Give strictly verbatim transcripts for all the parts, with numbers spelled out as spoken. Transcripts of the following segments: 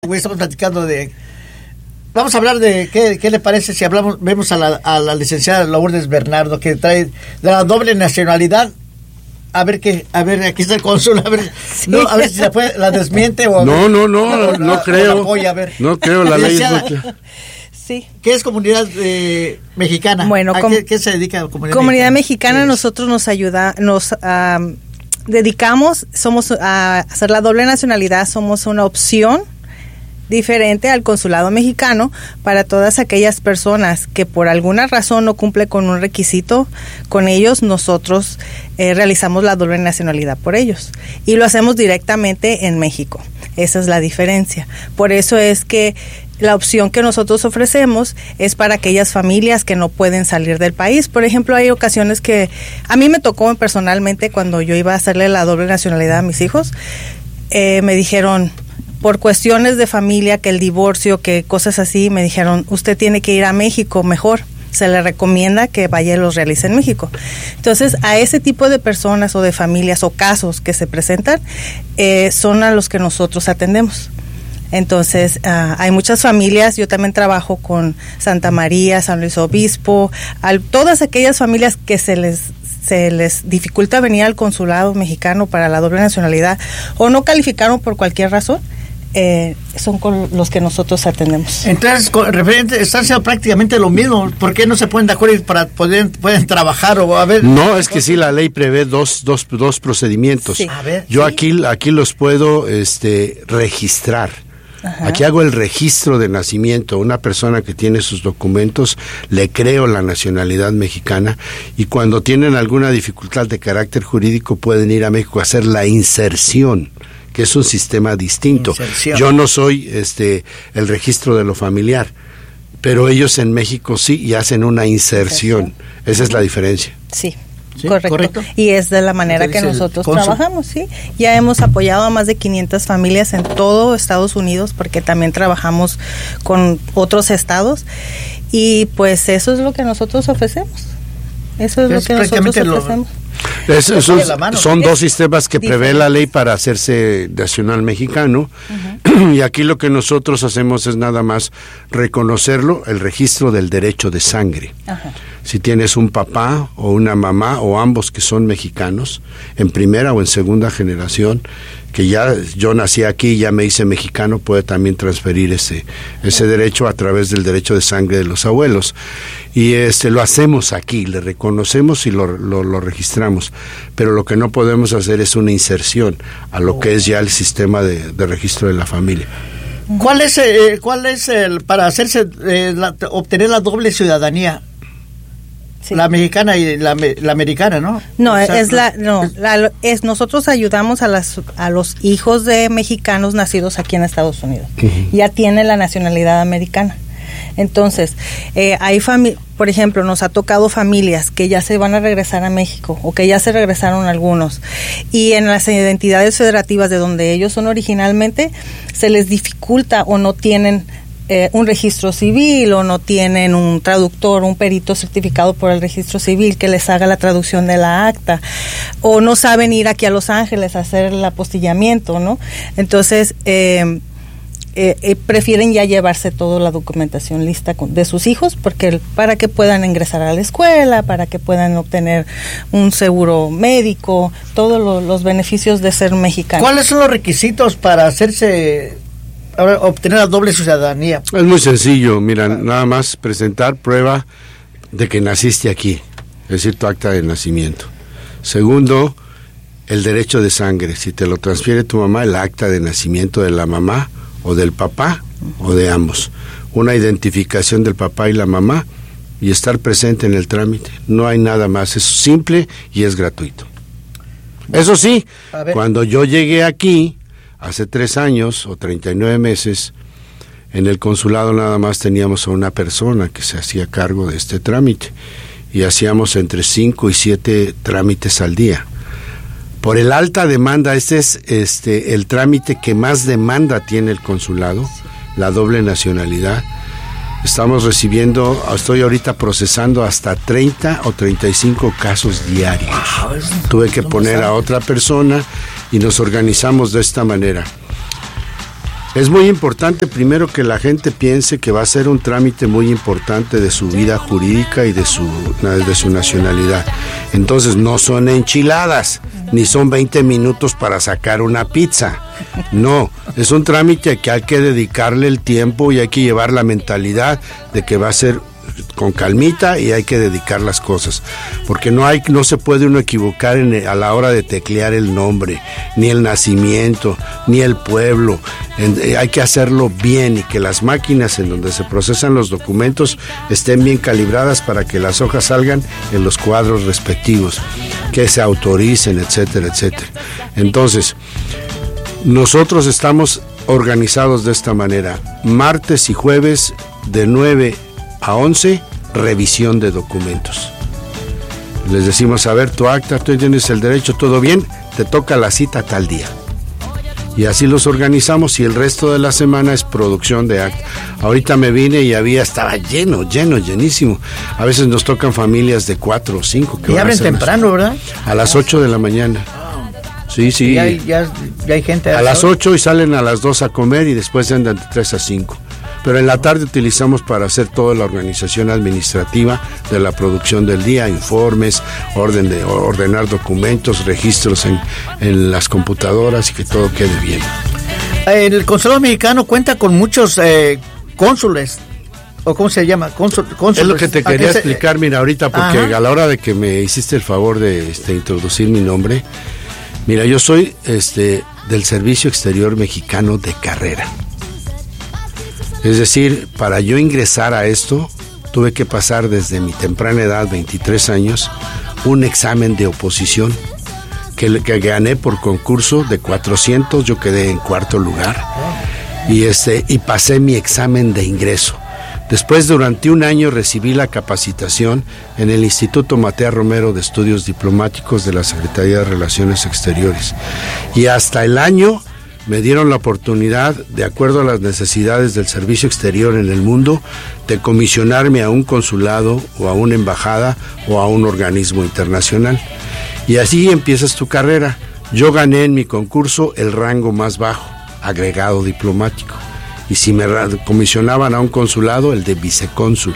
Estamos platicando de... Vamos a hablar de qué, qué le parece si hablamos, vemos a la, a la licenciada Lourdes Bernardo, que trae de la doble nacionalidad. A ver qué, a ver, aquí está el cónsul, a ver, sí. no, a ver si la, puede, la desmiente o... No, no, no, no, no la, creo. la apoya, a ver. No creo, la ley es muy clara. Sí. ¿Qué es comunidad eh, mexicana? Bueno, ¿A com- qué, qué se dedica a la comunidad, comunidad mexicana? mexicana? Nosotros nos ayuda, nos um, dedicamos, somos a hacer la doble nacionalidad, somos una opción diferente al consulado mexicano para todas aquellas personas que por alguna razón no cumple con un requisito. Con ellos nosotros eh, realizamos la doble nacionalidad por ellos y lo hacemos directamente en México. Esa es la diferencia. Por eso es que la opción que nosotros ofrecemos es para aquellas familias que no pueden salir del país. Por ejemplo, hay ocasiones que a mí me tocó personalmente cuando yo iba a hacerle la doble nacionalidad a mis hijos, eh, me dijeron, por cuestiones de familia, que el divorcio, que cosas así, me dijeron, usted tiene que ir a México mejor. Se le recomienda que vaya y los realice en México. Entonces, a ese tipo de personas o de familias o casos que se presentan, eh, son a los que nosotros atendemos. Entonces, uh, hay muchas familias, yo también trabajo con Santa María, San Luis Obispo, al, todas aquellas familias que se les se les dificulta venir al consulado mexicano para la doble nacionalidad o no calificaron por cualquier razón, eh, son con los que nosotros atendemos. Entonces, con referente, están haciendo prácticamente lo mismo. ¿Por qué no se ponen de acuerdo para poder pueden trabajar o a ver? No, es que sí, la ley prevé dos dos dos procedimientos. Sí. A ver, Yo ¿sí? aquí aquí los puedo este registrar. Ajá. Aquí hago el registro de nacimiento. Una persona que tiene sus documentos, le creo la nacionalidad mexicana y cuando tienen alguna dificultad de carácter jurídico pueden ir a México a hacer la inserción, que es un sistema distinto. Inserción. Yo no soy este el registro de lo familiar, pero ellos en México sí y hacen una inserción. inserción. Esa es la diferencia. Sí. Sí, correcto. correcto. Y es de la manera que nosotros trabajamos, sí. Ya hemos apoyado a más de quinientas familias en todo Estados Unidos porque también trabajamos con otros estados y pues eso es lo que nosotros ofrecemos. Eso es, es lo que nosotros ofrecemos. Lo... Es, son son dos sistemas que prevé la ley para hacerse nacional mexicano. Uh-huh. Y aquí lo que nosotros hacemos es nada más reconocerlo, el registro del derecho de sangre. Uh-huh. Si tienes un papá o una mamá o ambos que son mexicanos, en primera o en segunda generación, que ya yo nací aquí y ya me hice mexicano, puede también transferir ese ese derecho a través del derecho de sangre de los abuelos. Y este lo hacemos aquí, le reconocemos y lo, lo, lo registramos, pero lo que no podemos hacer es una inserción a lo que es ya el sistema de, de registro de la familia. ¿Cuál es eh, cuál es el para hacerse eh, la, obtener la doble ciudadanía? Sí. La mexicana y la, la americana, ¿no? No, o sea, es la no, la, es nosotros ayudamos a las a los hijos de mexicanos nacidos aquí en Estados Unidos. Uh-huh. Ya tienen la nacionalidad americana. Entonces, eh, hay fami- por ejemplo, nos ha tocado familias que ya se van a regresar a México o que ya se regresaron algunos y en las identidades federativas de donde ellos son originalmente se les dificulta o no tienen Eh, un registro civil o no tienen un traductor, un perito certificado por el registro civil que les haga la traducción de la acta o no saben ir aquí a Los Ángeles a hacer el apostillamiento, ¿no? Entonces eh, eh, eh, prefieren ya llevarse toda la documentación lista con, de sus hijos porque para que puedan ingresar a la escuela, para que puedan obtener un seguro médico, todos lo, los beneficios de ser mexicano. ¿Cuáles son los requisitos para hacerse Ahora, obtener la doble ciudadanía? Es muy sencillo, mira, nada más presentar prueba de que naciste aquí, es decir, tu acta de nacimiento. Segundo, el derecho de sangre, si te lo transfiere tu mamá, el acta de nacimiento de la mamá o del papá o de ambos. Una identificación del papá y la mamá y estar presente en el trámite. No hay nada más, es simple y es gratuito. Eso sí, cuando yo llegué aquí, hace tres años o treinta y nueve meses, en el consulado nada más teníamos a una persona que se hacía cargo de este trámite y hacíamos entre cinco y siete trámites al día. Por el alta demanda, este es este el trámite que más demanda tiene el consulado, la doble nacionalidad. Estamos recibiendo, estoy ahorita procesando hasta treinta o treinta y cinco casos diarios. Tuve que poner a otra persona y nos organizamos de esta manera. Es muy importante primero que la gente piense que va a ser un trámite muy importante de su vida jurídica y de su, de su nacionalidad. Entonces no son enchiladas, ni son veinte minutos para sacar una pizza. No, es un trámite que hay que dedicarle el tiempo y hay que llevar la mentalidad de que va a ser con calmita y hay que dedicar las cosas, porque no hay, no se puede uno equivocar en, a la hora de teclear el nombre, ni el nacimiento, ni el pueblo. En, eh, hay que hacerlo bien y que las máquinas en donde se procesan los documentos estén bien calibradas para que las hojas salgan en los cuadros respectivos, que se autoricen, etcétera, etcétera. Entonces, nosotros estamos organizados de esta manera: martes y jueves de nueve a once, revisión de documentos. Les decimos, a ver, tu acta, tú tienes el derecho, todo bien, te toca la cita tal día. Y así los organizamos, y el resto de la semana es producción de acta. Ahorita me vine y había, estaba lleno, lleno, llenísimo. A veces nos tocan familias de cuatro o cinco. Y abren temprano, ¿verdad? A las ocho de la mañana. Sí, sí. Ya hay, ya, ya hay gente. A, a las ocho y salen a las dos a comer y después andan de tres a cinco. Pero en la tarde utilizamos para hacer toda la organización administrativa de la producción del día, informes, orden de ordenar documentos, registros en, en las computadoras y que todo quede bien. El Consulado Mexicano cuenta con muchos eh, cónsules, o ¿cómo se llama? Cónsul, cónsules. Es lo que te quería se... explicar, mira, ahorita, porque Ajá. a la hora de que me hiciste el favor de este, introducir mi nombre, mira, yo soy este, del Servicio Exterior Mexicano de carrera. Es decir, para yo ingresar a esto, tuve que pasar desde mi temprana edad, veintitrés años, un examen de oposición que, que gané por concurso de cuatrocientos, yo quedé en cuarto lugar, y, este, y pasé mi examen de ingreso. Después, durante un año, recibí la capacitación en el Instituto Matea Romero de Estudios Diplomáticos de la Secretaría de Relaciones Exteriores. Y hasta el año me dieron la oportunidad, de acuerdo a las necesidades del servicio exterior en el mundo, de comisionarme a un consulado o a una embajada o a un organismo internacional. Y así empiezas tu carrera. Yo gané en mi concurso el rango más bajo, agregado diplomático. Y si me comisionaban a un consulado, el de vicecónsul.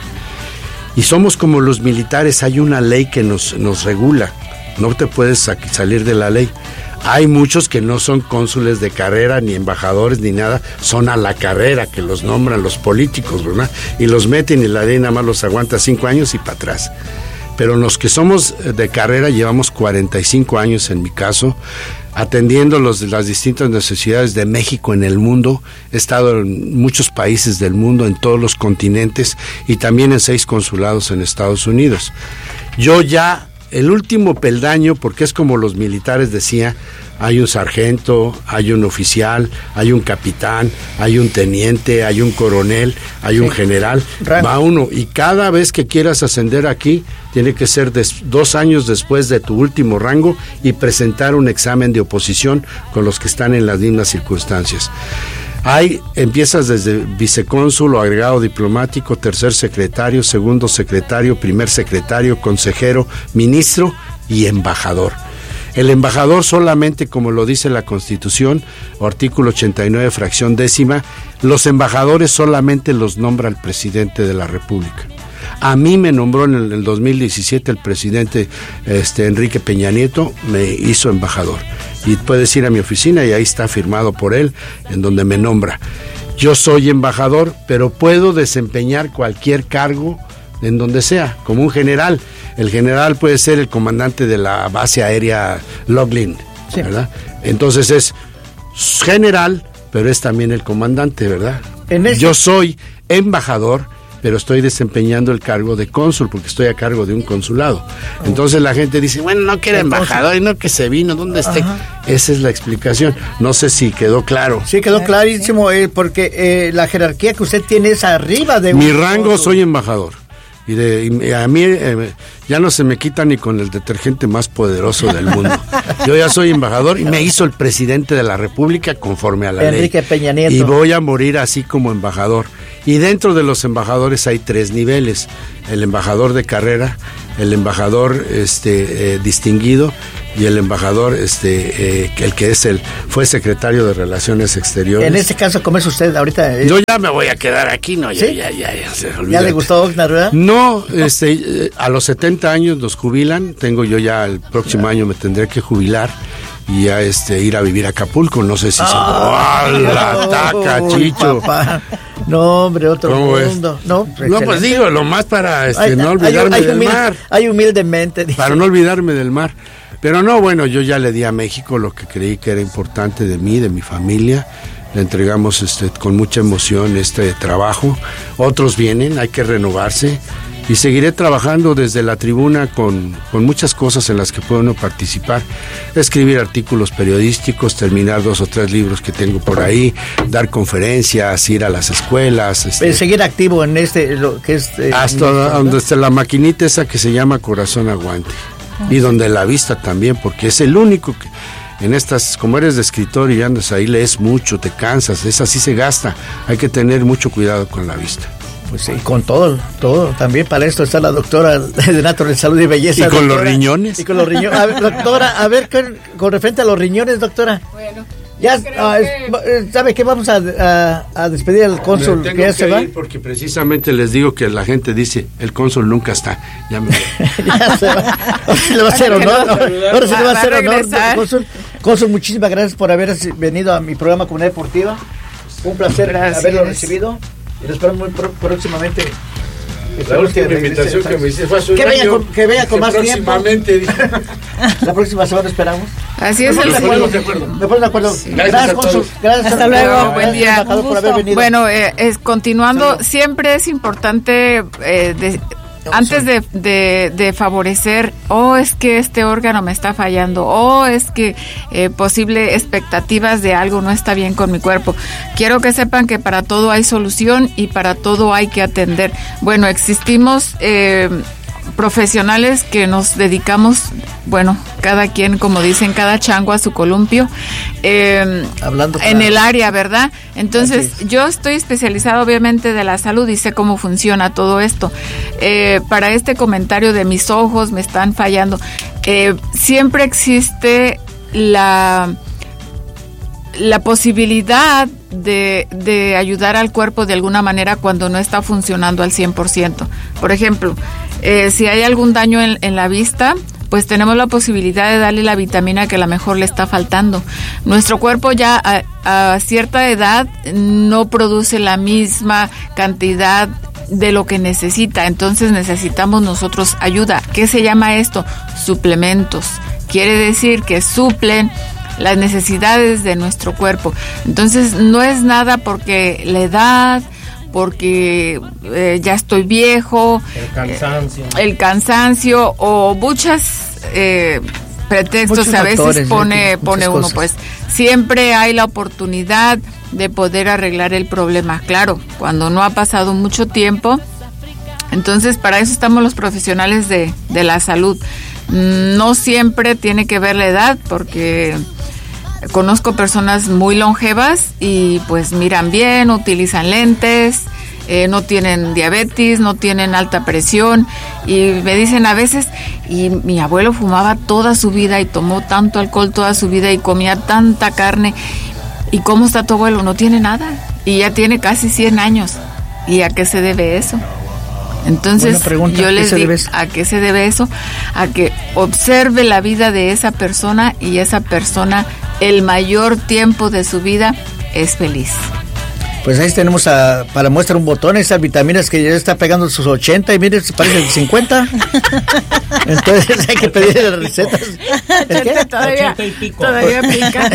Y somos como los militares, hay una ley que nos, nos regula. No te puedes salir de la ley. Hay muchos que no son cónsules de carrera, ni embajadores, ni nada, son a la carrera, que los nombran los políticos, ¿verdad? Y los meten y la ley nada más los aguanta cinco años y para atrás. Pero los que somos de carrera llevamos cuarenta y cinco años, en mi caso, atendiendo los, las distintas necesidades de México en el mundo. He estado en muchos países del mundo, en todos los continentes, y también en seis consulados en Estados Unidos. Yo ya... El último peldaño, porque es como los militares decía, hay un sargento, hay un oficial, hay un capitán, hay un teniente, hay un coronel, hay sí. un general, Rango. Va uno, y cada vez que quieras ascender aquí, tiene que ser des, dos años después de tu último rango y presentar un examen de oposición con los que están en las mismas circunstancias. Hay, empiezas desde vicecónsul o agregado diplomático, tercer secretario, segundo secretario, primer secretario, consejero, ministro y embajador. El embajador solamente, como lo dice la Constitución, artículo ochenta y nueve, fracción décima, los embajadores solamente los nombra el presidente de la República. A mí me nombró en el, el dos mil diecisiete el presidente este, Enrique Peña Nieto, me hizo embajador. Y puedes ir a mi oficina y ahí está firmado por él, en donde me nombra. Yo soy embajador, pero puedo desempeñar cualquier cargo en donde sea, como un general. El general puede ser el comandante de la base aérea Loughlin, sí. ¿verdad? Entonces es general, pero es también el comandante, ¿verdad? En ese... Yo soy embajador, pero estoy desempeñando el cargo de cónsul, porque estoy a cargo de un consulado. Entonces la gente dice, bueno, no que era embajador, y no que se vino, ¿dónde esté? Ajá. Esa es la explicación. No sé si quedó claro. Sí, quedó clarísimo, eh, porque eh, la jerarquía que usted tiene es arriba de... Mi rango, cónsul. Soy embajador. Y, de, y a mí eh, ya no se me quita ni con el detergente más poderoso del mundo. Yo ya soy embajador y me hizo el presidente de la República conforme a la ley. Enrique Peña Nieto. Y voy a morir así como embajador. Y dentro de los embajadores hay tres niveles: el embajador de carrera, el embajador este, eh, distinguido y el embajador, este, eh, el que es el, fue secretario de Relaciones Exteriores. En este caso, ¿cómo es usted ahorita? Yo ya me voy a quedar aquí, ¿no? Ya, ¿Sí? ya, ya, ya, se ¿Ya le gustó Oxnard, verdad? No, este, a los setenta años nos jubilan, tengo yo ya el próximo año me tendré que jubilar y ya este ir a vivir a Acapulco, no sé si ah, se la taca, Chicho. Papá. No, hombre, otro ¿Cómo mundo. Es? No, no pues digo, lo más para este, ay, no olvidarme hay, hay del humilde, mar. Hay humildemente. Dice. Para no olvidarme del mar. Pero no, bueno, yo ya le di a México lo que creí que era importante de mí, de mi familia. Le entregamos este, con mucha emoción este trabajo. Otros vienen, hay que renovarse. Y seguiré trabajando desde la tribuna con, con muchas cosas en las que puedo uno participar. Escribir artículos periodísticos, terminar dos o tres libros que tengo por ahí, dar conferencias, ir a las escuelas. Este, seguir activo en este, lo que es... Eh, hasta donde está la maquinita esa que se llama Corazón Aguante. Y donde la vista también, porque es el único que... En estas, como eres de escritor y andas ahí, lees mucho, te cansas, esa sí se gasta. Hay que tener mucho cuidado con la vista. Pues sí, con todo, todo. También para esto está la doctora de Natural Salud y Belleza. ¿Y con doctora, los riñones? Y con los riñones. A ver, doctora, a ver, con, con referente a los riñones, doctora. Bueno. Ya, ah, que... ¿sabe qué? Vamos a, a, a despedir al cónsul. Tengo que ya que se va. ir porque precisamente les digo que la gente dice, el cónsul nunca está. Ya, me... ya se va. Le va a hacer honor. Ahora sí le va a hacer honor, cónsul. Cónsul, muchísimas gracias por haber venido a mi programa Comunidad Deportiva. Un placer gracias. haberlo recibido. Y lo espero muy pro- próximamente. La última invitación que me hiciste fue hace un que venga año. con, que venga con más tiempo. La próxima semana esperamos. Así es. Me ponen de acuerdo. Me ponen de acuerdo. Sí. Gracias, Gracias, cónsul. Gracias. Hasta luego. Buen día. Por haber venido. Bueno, eh, es, continuando, siempre es importante eh, de, antes de, de, de favorecer, oh, es que este órgano me está fallando, oh, es que eh, posible expectativas de algo no está bien con mi cuerpo. Quiero que sepan que para todo hay solución y para todo hay que atender. Bueno, existimos eh, profesionales que nos dedicamos, bueno, cada quien, como dicen, cada chango a su columpio, eh, Hablando en el área, ¿verdad? Entonces, yo estoy especializada obviamente de la salud y sé cómo funciona todo esto. Eh, para este comentario de mis ojos me están fallando, eh, siempre existe la... la posibilidad de, de ayudar al cuerpo de alguna manera cuando no está funcionando al cien por ciento. Por ejemplo, eh, si hay algún daño en, en la vista, pues tenemos la posibilidad de darle la vitamina que a lo mejor le está faltando. Nuestro cuerpo ya a, a cierta edad no produce la misma cantidad de lo que necesita, entonces necesitamos nosotros ayuda. ¿Qué se llama esto? Suplementos. Quiere decir que suplen las necesidades de nuestro cuerpo. Entonces no es nada porque la edad, porque eh, ya estoy viejo, el cansancio, eh, el cansancio o muchas eh, pretextos Muchos a veces factores, pone ¿eh? pone uno, cosas. pues siempre hay la oportunidad de poder arreglar el problema. Claro, cuando no ha pasado mucho tiempo, entonces para eso estamos los profesionales de, de la salud. No siempre tiene que ver la edad, porque conozco personas muy longevas y pues miran bien, utilizan lentes, eh, no tienen diabetes, no tienen alta presión y me dicen a veces, y mi abuelo fumaba toda su vida y tomó tanto alcohol toda su vida y comía tanta carne. ¿Y cómo está tu abuelo? No tiene nada y ya tiene casi cien años. ¿Y a qué se debe eso? Entonces, pregunta, yo les digo, eso? ¿a qué se debe eso? A que observe la vida de esa persona y esa persona el mayor tiempo de su vida es feliz. Pues ahí tenemos a, para muestra un botón, esas vitaminas que ya está pegando sus ochenta y mire, parece cincuenta. Entonces hay que pedirle las recetas. ¿El qué? Todavía, ochenta y pico. todavía pica.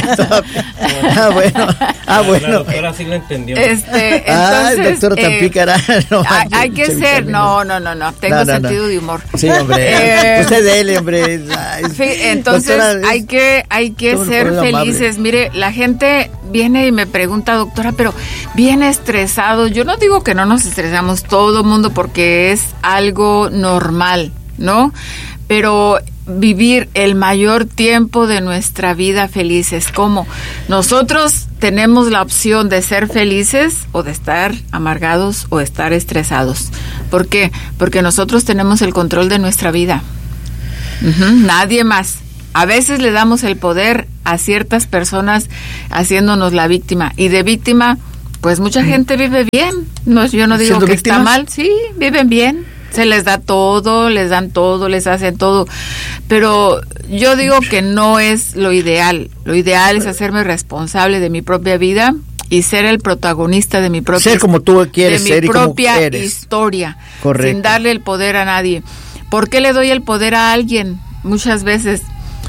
Ah, bueno. Ah, bueno. La doctora sí lo entendió. Este, entonces, ah, el doctor tan eh, pícara. No, hay, hay que ser, no, no, no, no, tengo No, no, sentido no. de humor. Sí, hombre. Eh, Usted dele, hombre. Ay, Sí, entonces doctora, hay que hay que somos ser muy amables. felices. Mire, la gente viene y me pregunta, doctora, pero viene estresado. Yo no digo que no nos estresamos todo el mundo porque es algo normal, ¿no? Pero vivir el mayor tiempo de nuestra vida felices, como nosotros tenemos la opción de ser felices o de estar amargados o de estar estresados. ¿Por qué? Porque nosotros tenemos el control de nuestra vida. Uh-huh, nadie más. A veces le damos el poder a ciertas personas haciéndonos la víctima. Y de víctima, pues mucha gente vive bien. No, yo no digo que víctimas? Está mal. Sí, viven bien. Se les da todo, les dan todo, les hacen todo. Pero yo digo que no es lo ideal. Lo ideal es hacerme responsable de mi propia vida y ser el protagonista de mi propia ser como tú quieres de ser mi y como propia eres. Historia. Correcto. Sin darle el poder a nadie. ¿Por qué le doy el poder a alguien? Muchas veces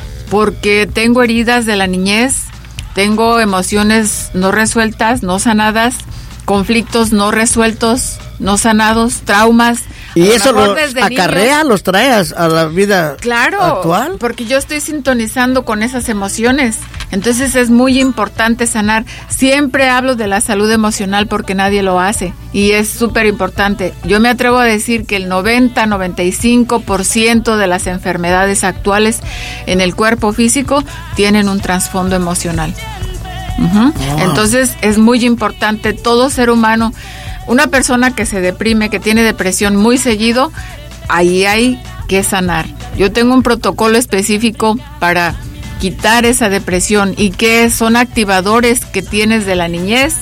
porque tengo heridas de la niñez, tengo emociones no resueltas, no sanadas, conflictos no resueltos, no sanados, traumas. Y eso lo acarrea, niños, los trae a la vida claro, actual. Porque yo estoy sintonizando con esas emociones. Entonces es muy importante sanar. Siempre hablo de la salud emocional porque nadie lo hace. Y es súper importante. Yo me atrevo a decir que el noventa, noventa y cinco por ciento de las enfermedades actuales en el cuerpo físico tienen un trasfondo emocional. Uh-huh. Oh. Entonces es muy importante, todo ser humano. Una persona que se deprime, que tiene depresión muy seguido, ahí hay que sanar. Yo tengo un protocolo específico para quitar esa depresión y que son activadores que tienes de la niñez,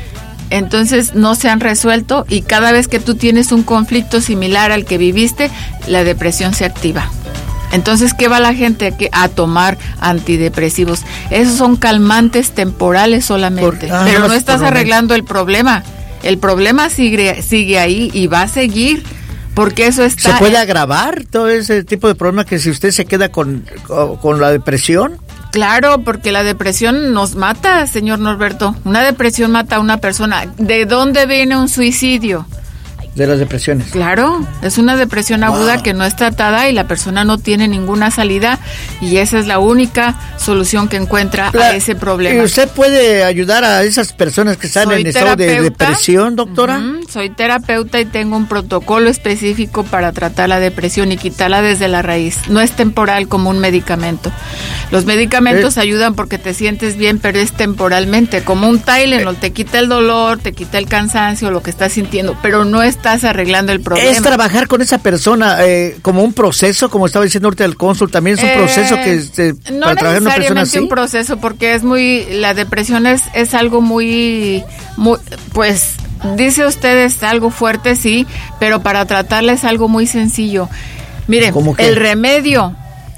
entonces no se han resuelto y cada vez que tú tienes un conflicto similar al que viviste, la depresión se activa. Entonces, ¿qué va la gente a tomar antidepresivos? Esos son calmantes temporales solamente, por, ah, pero no estás arreglando el problema. El problema sigue, sigue ahí y va a seguir, porque eso está... ¿Se puede agravar todo ese tipo de problema que si usted se queda con, con, con la depresión? Claro, porque la depresión nos mata, señor Norberto. Una depresión mata a una persona. ¿De dónde viene un suicidio? De las depresiones. Claro, es una depresión aguda wow. que no es tratada y la persona no tiene ninguna salida y esa es la única solución que encuentra la, a ese problema. ¿Y usted puede ayudar a esas personas que están Soy en estado de depresión, doctora? Uh-huh. Soy terapeuta y tengo un protocolo específico para tratar la depresión y quitarla desde la raíz. No es temporal como un medicamento. Los medicamentos eh. ayudan porque te sientes bien, pero es temporalmente, como un Tylenol, eh. te quita el dolor, te quita el cansancio, lo que estás sintiendo, pero no es estás arreglando el problema. Es trabajar con esa persona eh, como un proceso, como estaba diciendo ahorita el cónsul, también es un eh, proceso que eh, no para trabajar una persona así. Un proceso, porque es muy, la depresión es, es algo muy, muy, pues, dice usted es algo fuerte, sí, pero para tratarla es algo muy sencillo. Mire, el remedio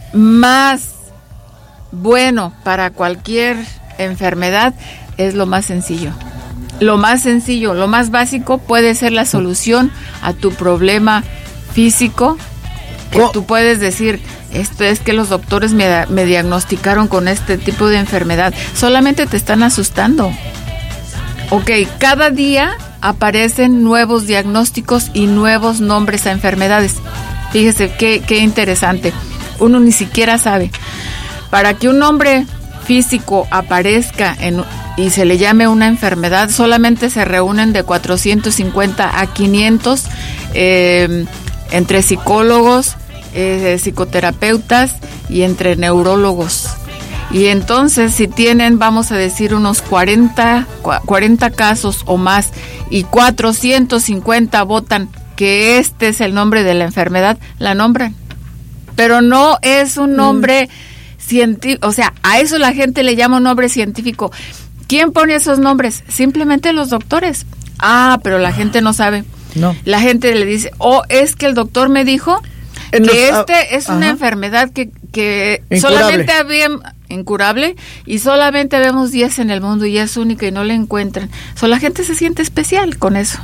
más bueno para cualquier enfermedad es lo más sencillo. Lo más sencillo, lo más básico puede ser la solución a tu problema físico, que oh. tú puedes decir, esto es que los doctores me, me diagnosticaron con este tipo de enfermedad. Solamente te están asustando. Ok, cada día aparecen nuevos diagnósticos y nuevos nombres a enfermedades. Fíjese qué, qué interesante. Uno ni siquiera sabe. Para que un nombre físico aparezca en y se le llame una enfermedad, solamente se reúnen de cuatrocientos cincuenta a quinientos eh, entre psicólogos, eh, psicoterapeutas y entre neurólogos. Y entonces si tienen, vamos a decir, unos cuarenta, cuarenta casos o más y cuatrocientos cincuenta votan que este es el nombre de la enfermedad, la nombran. Pero no es un nombre mm. científico, o sea, a eso la gente le llama un nombre científico. ¿Quién pone esos nombres? Simplemente los doctores. Ah, pero la gente no sabe. No. La gente le dice, oh, es que el doctor me dijo en que los, este ah, es una ajá. enfermedad que, que solamente había incurable y solamente vemos diez en el mundo y es única y no la encuentran. So, la gente se siente especial con eso.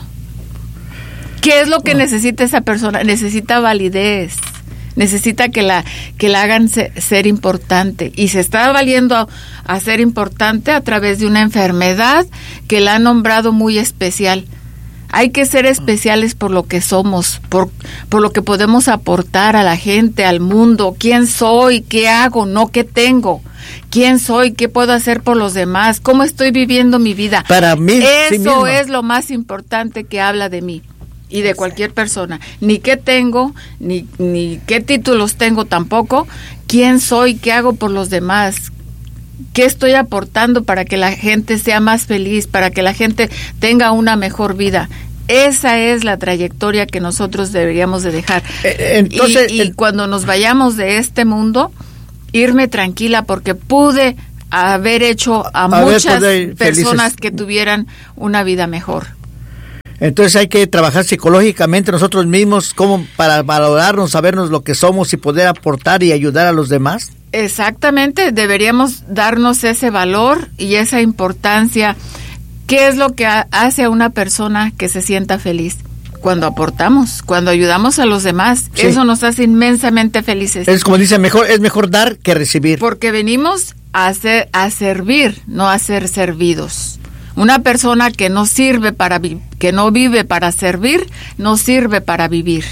¿Qué es lo que oh. necesita esa persona? Necesita validez. Necesita que la que la hagan ser, ser importante y se está valiendo a, a ser importante a través de una enfermedad que la ha nombrado muy especial. Hay que ser especiales por lo que somos, por por lo que podemos aportar a la gente, al mundo. ¿Quién soy? ¿Qué hago? No, ¿qué tengo? ¿Quién soy? ¿Qué puedo hacer por los demás? ¿Cómo estoy viviendo mi vida? Para mí, eso sí es lo más importante que habla de mí. Y de cualquier persona, ni qué tengo, ni, ni qué títulos tengo tampoco, quién soy, qué hago por los demás, qué estoy aportando para que la gente sea más feliz, para que la gente tenga una mejor vida. Esa es la trayectoria que nosotros deberíamos de dejar. Eh, entonces, y y el... cuando nos vayamos de este mundo, irme tranquila porque pude haber hecho a, a muchas ver, personas felices. Que tuvieran una vida mejor. Entonces hay que trabajar psicológicamente nosotros mismos como para valorarnos, sabernos lo que somos y poder aportar y ayudar a los demás. Exactamente, deberíamos darnos ese valor y esa importancia. ¿Qué es lo que hace a una persona que se sienta feliz? Cuando aportamos, cuando ayudamos a los demás, sí. Eso nos hace inmensamente felices. Es como dice, mejor es mejor dar que recibir. Porque venimos a, hacer, a servir, no a ser servidos. Una persona que no sirve para vi- que no vive para servir, no sirve para vivir.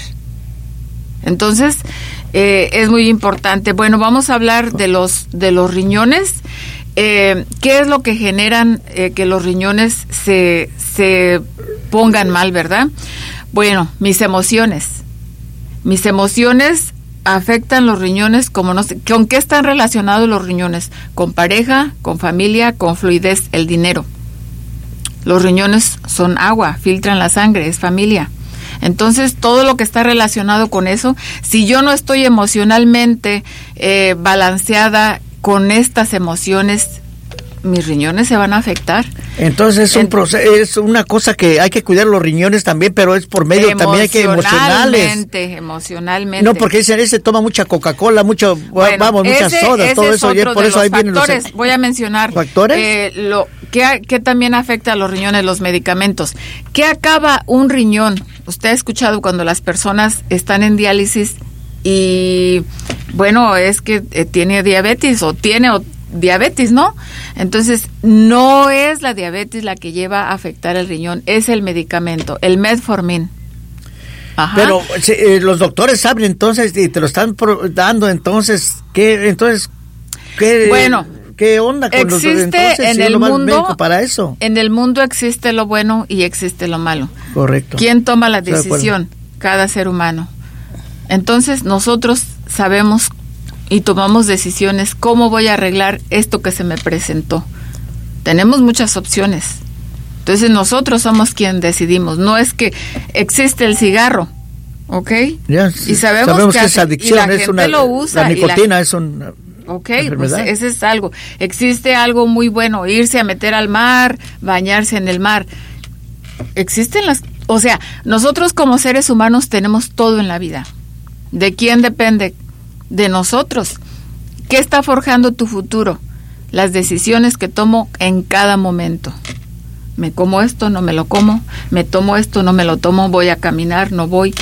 Entonces, eh, es muy importante. Bueno, vamos a hablar de los de los riñones. Eh, ¿Qué es lo que generan eh, que los riñones se se pongan mal, verdad? Bueno, mis emociones. Mis emociones afectan los riñones como no sé. ¿Con qué están relacionados los riñones? Con pareja, con familia, con fluidez, el dinero. Los riñones son agua, filtran la sangre, es familia. Entonces, todo lo que está relacionado con eso, si yo no estoy emocionalmente eh, balanceada con estas emociones, mis riñones se van a afectar. Entonces, es, un proceso, es una cosa que hay que cuidar los riñones también, pero es por medio también hay que emocionales. Emocionalmente, emocionalmente. No, porque ese, ese toma mucha Coca-Cola, mucho, bueno, vamos, muchas ese, sodas, ese todo es eso, y por eso ahí vienen los factores. Voy a mencionar factores. Eh, lo que, que también afecta a los riñones, los medicamentos. ¿Qué acaba un riñón? Usted ha escuchado cuando las personas están en diálisis y, bueno, es que eh, tiene diabetes o tiene o, diabetes, ¿no? Entonces, no es la diabetes la que lleva a afectar el riñón, es el medicamento, el metformin. Ajá. Pero si, eh, los doctores saben entonces y te lo están pro- dando, entonces, ¿qué, entonces, qué, bueno, qué onda con los entonces, en si el uno va al mundo médico para eso? En el mundo existe lo bueno y existe lo malo. Correcto. ¿Quién toma la decisión? Cada ser humano. Entonces, nosotros sabemos y tomamos decisiones, ¿cómo voy a arreglar esto que se me presentó? Tenemos muchas opciones. Entonces nosotros somos quien decidimos. No es que existe el cigarro, ¿ok? Yes, y sabemos, sabemos que, que es adicción, y la es gente una, lo usa. la nicotina la, es una Ok, enfermedad. Pues ese es algo. Existe algo muy bueno, irse a meter al mar, bañarse en el mar. Existen las... O sea, nosotros como seres humanos tenemos todo en la vida. ¿De quién depende? De nosotros. ¿Qué está forjando tu futuro? Las decisiones que tomo en cada momento. Me como esto, no me lo como. Me tomo esto, no me lo tomo. Voy a caminar, no voy.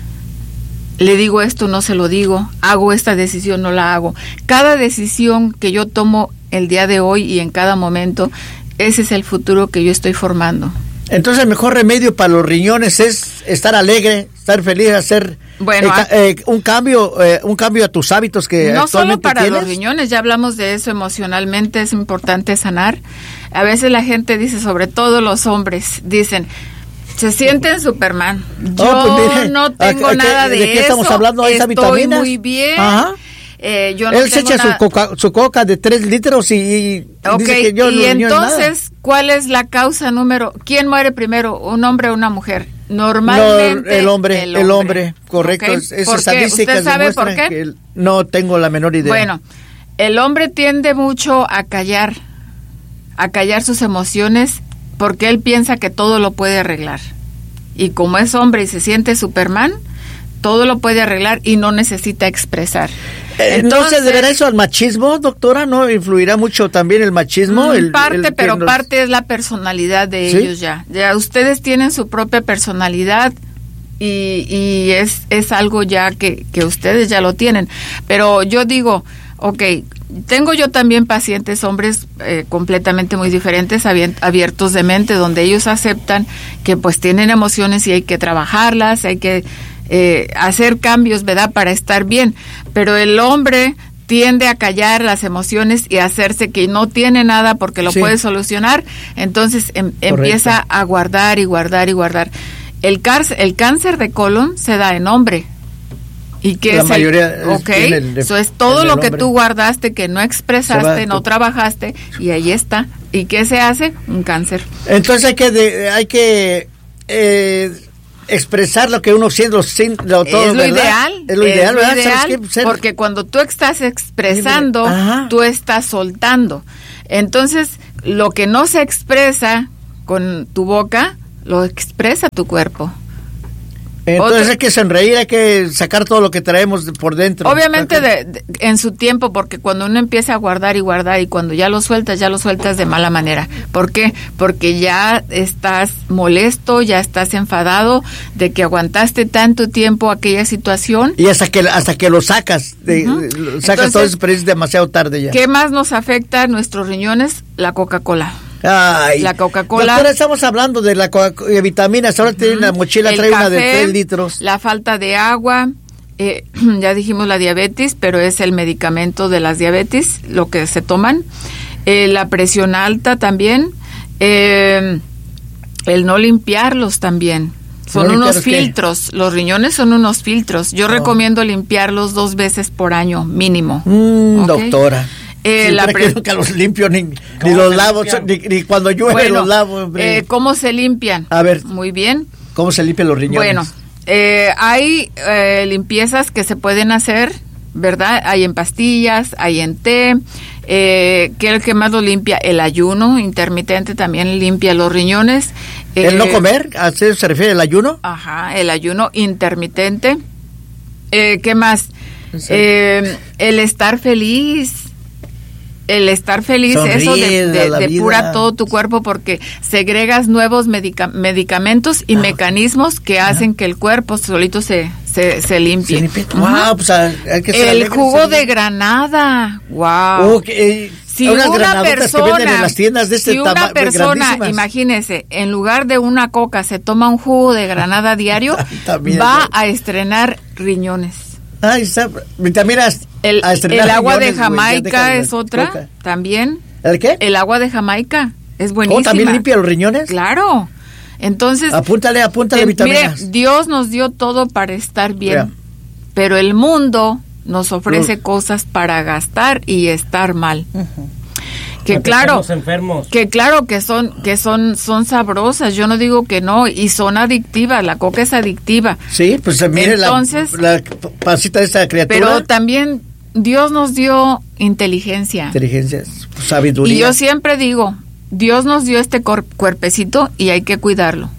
Le digo esto, no se lo digo. Hago esta decisión, no la hago. Cada decisión que yo tomo el día de hoy y en cada momento, ese es el futuro que yo estoy formando. Entonces el mejor remedio para los riñones es estar alegre, estar feliz, hacer bueno, eh, eh, un cambio eh, un cambio a tus hábitos que no actualmente solo para tienes. Los riñones, ya hablamos de eso emocionalmente, es importante sanar. A veces la gente dice, sobre todo los hombres, dicen, se sienten Superman. Yo oh, pues mire, no tengo ¿a, a, nada ¿de de, qué eso. estamos hablando? ¿Hay Estoy vitaminas? muy bien. Ajá. Eh, yo no Él se tengo echa nada. su coca, su coca de tres litros y, y Ok, dice que yo y no entonces, nada. ¿cuál es la causa número? ¿Quién muere primero, un hombre o una mujer? Normalmente no, el hombre, el hombre, el hombre. correcto. Okay. Es, ¿Por qué? ¿Usted sabe por qué? Que el, no tengo la menor idea. Bueno, el hombre tiende mucho a callar, a callar sus emociones porque él piensa que todo lo puede arreglar. Y como es hombre y se siente Superman, todo lo puede arreglar y no necesita expresar. Entonces, ¿no se deberá eso al machismo, doctora? ¿No influirá mucho también el machismo? El, parte, el pero nos... parte es la personalidad de ¿Sí? ellos ya. Ya ustedes tienen su propia personalidad y, y es, es algo ya que, que ustedes ya lo tienen. Pero yo digo, ok, tengo yo también pacientes, hombres eh, completamente muy diferentes, abiertos de mente, donde ellos aceptan que pues tienen emociones y hay que trabajarlas, hay que eh, hacer cambios, ¿verdad?, para estar bien. Pero el hombre tiende a callar las emociones y a hacerse que no tiene nada porque lo sí. puede solucionar, entonces em, empieza a guardar y guardar y guardar. El, car- el cáncer de colon se da en hombre. ¿Y qué la es mayoría el, ok, eso es todo lo que tú guardaste, que no expresaste, no trabajaste, y ahí está. ¿Y qué se hace? Un cáncer. Entonces hay que de, hay que eh, expresar lo que uno siente, lo, lo, todo, es lo ¿verdad? ideal. Es lo ideal, es lo ¿verdad? ideal, ¿Sabes qué? Ser... Porque cuando tú estás expresando, Ajá. tú estás soltando. Entonces, lo que no se expresa con tu boca, lo expresa tu cuerpo. Entonces Otra- hay que sonreír, hay que sacar todo lo que traemos de- por dentro. Obviamente de, de- en su tiempo, porque cuando uno empieza a guardar y guardar y cuando ya lo sueltas, ya lo sueltas de mala manera. ¿Por qué? Porque ya estás molesto, ya estás enfadado de que aguantaste tanto tiempo aquella situación. Y hasta que hasta que lo sacas, de, Ujú. lo sacas Entonces, todo eso, pero es demasiado tarde ya. ¿Qué más nos afecta a nuestros riñones? La Coca-Cola. Ay, La Coca-Cola. Doctora, estamos hablando de la Coca- de vitaminas. Ahora tiene una mochila, El trae una de café, tres litros. La falta de agua, eh, ya dijimos la diabetes, pero es el medicamento de las diabetes, lo que se toman. Eh, la presión alta también. Eh, el no limpiarlos también. Son ¿No unos limpiarlos qué? filtros. Los riñones son unos filtros. Yo Oh. recomiendo limpiarlos dos veces por año, mínimo. Mm, ¿Ok? Doctora. Eh, Siempre la que pre- nunca los limpio, ni, ni ¿Cómo los se lavo, limpian? ni, ni cuando llueve Bueno, los lavo. hombre. eh, ¿cómo se limpian? A ver. Muy bien. ¿Cómo se limpian los riñones? Bueno, eh, hay eh, limpiezas que se pueden hacer, ¿verdad? Hay en pastillas, hay en té. Eh, ¿Qué es el que más lo limpia? El ayuno intermitente también limpia los riñones. ¿El Eh, no comer? ¿A eso se refiere el ayuno? Ajá, el ayuno intermitente. Eh, ¿Qué más? Sí. Eh, el estar feliz. El estar feliz, Sonríe eso de, de- a la depura vida. todo tu cuerpo porque segregas nuevos medica- medicamentos y Ah. mecanismos que hacen que el cuerpo solito se, se, se limpie. ¿Se limpia? Ajá. Wow, pues hay que ser El alegres, jugo ser de alegres. granada, wow. Oh, que, eh, Si unas una granadotas que persona, venden en las tiendas de este si una tamaño, persona, grandísimas. imagínese, en lugar de una coca se toma un jugo de granada diario, También, va ¿no? a estrenar riñones. Ay, está, vitaminas. El, a estrenar el agua riñones, de güey, ya Jamaica déjalo, es otra, coca. también. ¿El qué? El agua de Jamaica es buenísima. ¿Oh, también limpia los riñones? Claro. Entonces, Apúntale, apúntale eh, vitaminas. mire, Dios nos dio todo para estar bien, Vea. pero el mundo nos ofrece Uf. cosas para gastar y estar mal. Que Porque claro, estamos enfermos. que claro que son que son son sabrosas, yo no digo que no, y son adictivas, la coca es adictiva. Sí, pues mire Entonces- la, la pancita de esta criatura. Pero también Dios nos dio inteligencia. Inteligencia, sabiduría. Y yo siempre digo, Dios nos dio este cor- cuerpecito y hay que cuidarlo.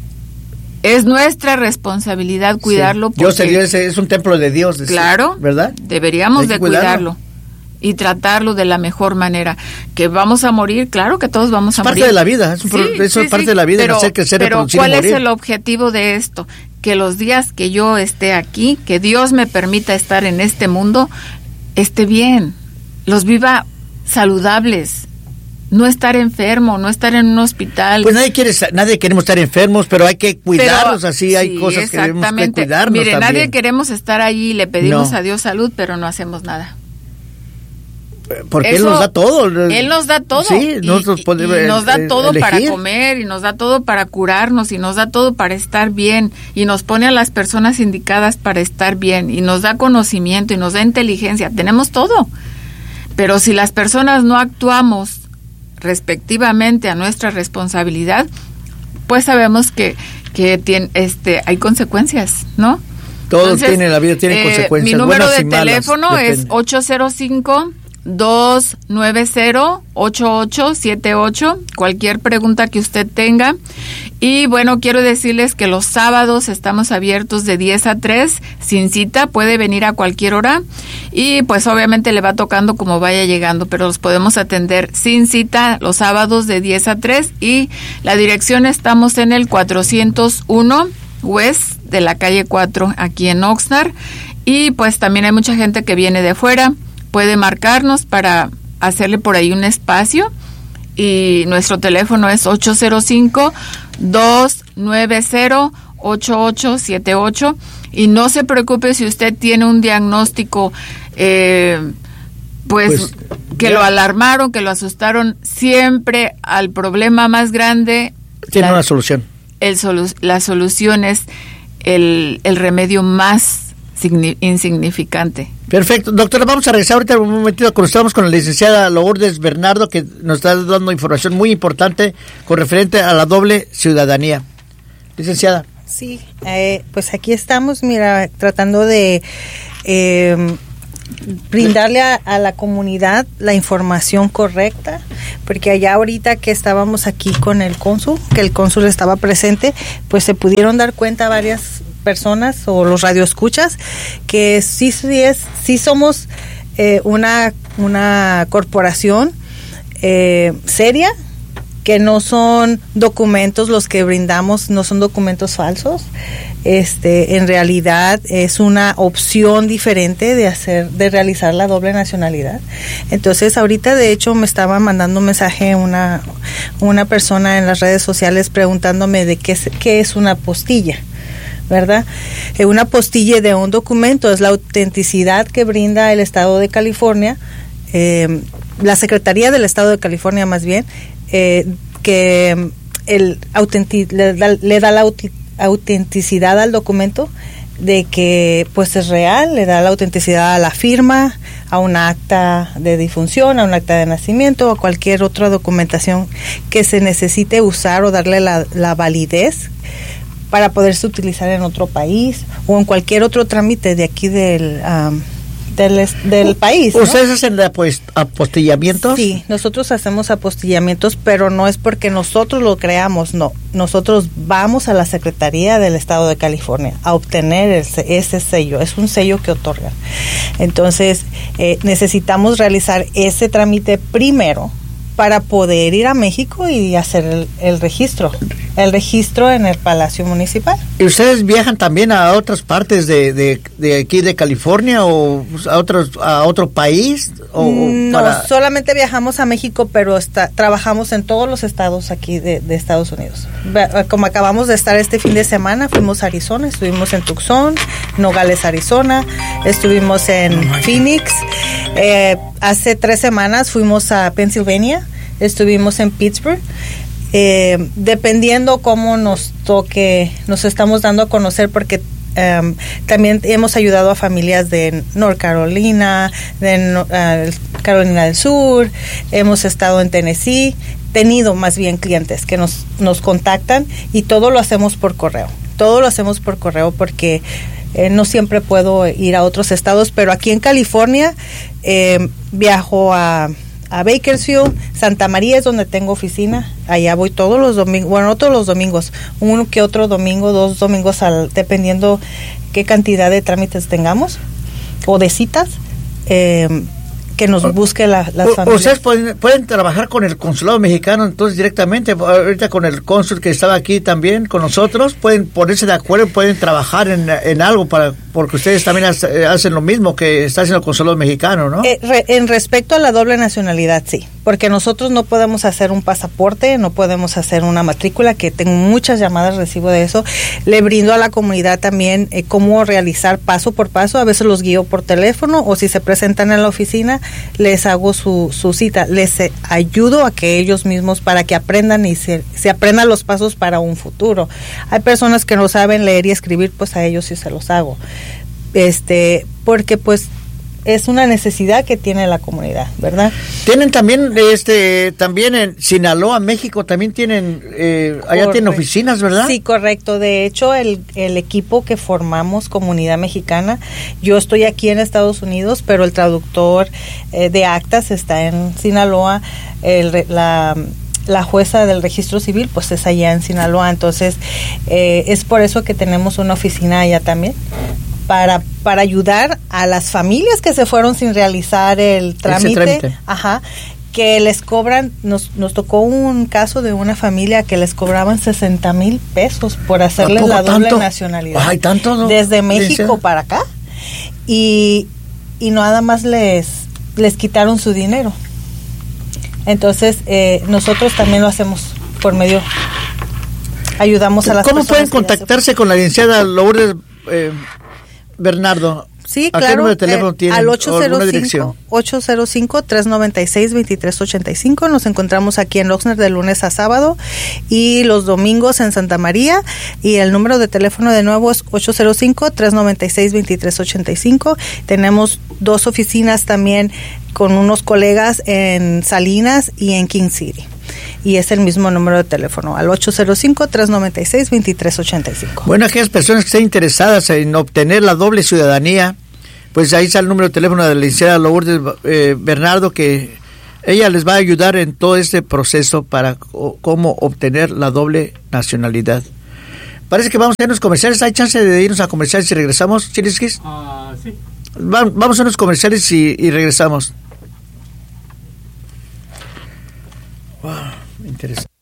Es nuestra responsabilidad cuidarlo. Sí. Dios porque- te dio ese, es un templo de Dios. decía, Claro, ¿verdad? deberíamos Hay que de cuidarlo. cuidarlo y tratarlo de la mejor manera. Que vamos a morir, claro que todos vamos Es a parte morir. de la vida, es un pro- eso es parte de la vida, pero, nacer, crecer, pero reproducir y ¿cuál es morir. el objetivo de esto? Que los días que yo esté aquí, que Dios me permita estar en este mundo, esté bien, los viva saludables, no estar enfermo, no estar en un hospital. Pues nadie quiere, sa- nadie queremos estar enfermos, pero hay que cuidarnos Pero- así, hay sí, cosas que debemos que exactamente. cuidarnos Mire, también. nadie queremos estar allí y le pedimos No. a Dios salud, pero no hacemos nada. Porque Él Eso- nos da todo. Él nos da todo. Sí, y, nosotros y- podemos y nos da eh, todo para elegir. comer, y nos da todo para curarnos, y nos da todo para estar bien, y nos pone a las personas indicadas para estar bien, y nos da conocimiento, y nos da inteligencia. Tenemos todo. Pero si las personas no actuamos respectivamente a nuestra responsabilidad, pues sabemos que, que tiene, este, hay consecuencias, ¿no? Todo Entonces, tiene, la vida tiene eh, consecuencias. Mi número buenas de y malas, teléfono es depende. ocho cero cinco, dos nueve cero, ocho ocho siete ocho, cualquier pregunta que usted tenga. Y bueno, quiero decirles que los sábados estamos abiertos de diez a tres, sin cita, puede venir a cualquier hora y pues obviamente le va tocando como vaya llegando, pero los podemos atender sin cita los sábados de diez a tres y la dirección estamos en el cuatrocientos uno West de la calle cuatro aquí en Oxnard y pues también hay mucha gente que viene de fuera, puede marcarnos para hacerle por ahí un espacio y nuestro teléfono es ocho cero cinco, dos nueve cero, ocho ocho siete ocho y no se preocupe si usted tiene un diagnóstico eh, pues, Pues, que ya. lo alarmaron, que lo asustaron, siempre al problema más grande Tiene la- una solución. el solu- la solución es el, el remedio más signi- insignificante. Perfecto. Doctora, vamos a regresar ahorita un momentito cuando estamos con la licenciada Lourdes Bernardo, que nos está dando información muy importante con referente a la doble ciudadanía. Licenciada. Sí, eh, pues aquí estamos, mira, tratando de eh, brindarle a, a la comunidad la información correcta, porque allá ahorita que estábamos aquí con el cónsul, que el cónsul estaba presente, pues se pudieron dar cuenta varias personas o los radioescuchas que sí, sí, es, sí somos eh, una, una corporación eh, seria, que no son documentos los que brindamos, no son documentos falsos. Este, en realidad es una opción diferente de hacer, de realizar la doble nacionalidad. Entonces, ahorita de hecho me estaba mandando un mensaje una, una persona en las redes sociales preguntándome de qué es, qué es una apostilla, ¿verdad? Eh, una apostilla de un documento es la autenticidad que brinda el Estado de California, eh, la Secretaría del Estado de California más bien, eh, que el autenti- le, da, le da la auti- autenticidad al documento de que pues es real, le da la autenticidad a la firma, a un acta de difunción, a un acta de nacimiento, a cualquier otra documentación que se necesite usar o darle la, la validez para poderse utilizar en otro país o en cualquier otro trámite de aquí del um, del, del país, ¿no? ¿Ustedes hacen apost- apostillamientos? Sí, nosotros hacemos apostillamientos, pero no es porque nosotros lo creamos, no. Nosotros vamos a la Secretaría del Estado de California a obtener ese, ese sello, es un sello que otorgan. Entonces, eh, necesitamos realizar ese trámite primero para poder ir a México y hacer el, el registro, el registro en el Palacio Municipal. ¿Y ustedes viajan también a otras partes de, de, de aquí de California o a otros a otro país? O, no, para... solamente viajamos a México, pero está, trabajamos en todos los estados aquí de, de Estados Unidos. Como acabamos de estar este fin de semana, fuimos a Arizona, estuvimos en Tucson, Nogales, Arizona, estuvimos en oh Phoenix. Eh, hace tres semanas fuimos a Pennsylvania, estuvimos en Pittsburgh. Eh, dependiendo cómo nos toque, nos estamos dando a conocer, porque um, también hemos ayudado a familias de North Carolina, de uh, Carolina del Sur, hemos estado en Tennessee, tenido más bien clientes que nos, nos contactan, y todo lo hacemos por correo, todo lo hacemos por correo porque eh, no siempre puedo ir a otros estados, pero aquí en California eh, viajo a a Bakersfield, Santa María es donde tengo oficina, allá voy todos los domingos, bueno, no todos los domingos, uno que otro domingo, dos domingos, al, dependiendo qué cantidad de trámites tengamos, o de citas, eh, que nos busque la, las familias. ¿Ustedes pueden, pueden trabajar con el consulado mexicano entonces directamente, ahorita con el cónsul que estaba aquí también con nosotros, pueden ponerse de acuerdo, pueden trabajar en, en algo para, porque ustedes también hacen lo mismo que está haciendo el consulado mexicano, ¿no? Eh, re, en respecto a la doble nacionalidad, sí, porque nosotros no podemos hacer un pasaporte, no podemos hacer una matrícula, que tengo muchas llamadas, recibo de eso. Le brindo a la comunidad también eh, cómo realizar paso por paso, a veces los guío por teléfono, o si se presentan en la oficina, les hago su, su cita, les eh, ayudo a que ellos mismos, para que aprendan y se, se aprendan los pasos para un futuro. Hay personas que no saben leer y escribir, pues a ellos sí se los hago, este, porque pues es una necesidad que tiene la comunidad, ¿verdad? Tienen también, este, también en Sinaloa, México, también tienen, eh, allá Correcto. tienen oficinas, ¿verdad? Sí, correcto. De hecho, el, el equipo que formamos, Comunidad Mexicana, yo estoy aquí en Estados Unidos, pero el traductor eh, de actas está en Sinaloa, el, la... la jueza del registro civil pues es allá en Sinaloa, entonces eh, es por eso que tenemos una oficina allá también, para para ayudar a las familias que se fueron sin realizar el trámite, trámite. ajá, que les cobran, nos nos tocó un caso de una familia que les cobraban sesenta mil pesos por hacerles la doble tanto? nacionalidad. Ay, tanto, ¿no? Desde México Dice. para acá, y y nada más les les quitaron su dinero. Entonces, eh, nosotros también lo hacemos por medio, ayudamos a las ¿Cómo personas. pueden que contactarse con la licenciada Lourdes eh, Bernardo? Sí, ¿A claro. qué número de teléfono eh, tienen? Al ¿O alguna dirección? ocho cero cinco, tres nueve seis, dos tres ocho cinco. Nos encontramos aquí en Oxnard de lunes a sábado y los domingos en Santa María. Y el número de teléfono de nuevo es ocho cero cinco, tres nueve seis, dos tres ocho cinco. Tenemos dos oficinas también con unos colegas en Salinas y en King City. y es el mismo número de teléfono, al ocho cero cinco, tres nueve seis, dos tres ocho cinco. Bueno, aquellas personas que estén interesadas en obtener la doble ciudadanía, pues ahí está el número de teléfono de la licenciada Lourdes eh, Bernardo, que ella les va a ayudar en todo este proceso para o, cómo obtener la doble nacionalidad. Parece que vamos a irnos comerciales. ¿Hay chance de irnos a comerciales y regresamos, Chiriskis? Ah, sí. Va, vamos a unos comerciales y, y regresamos. Wow, interesante.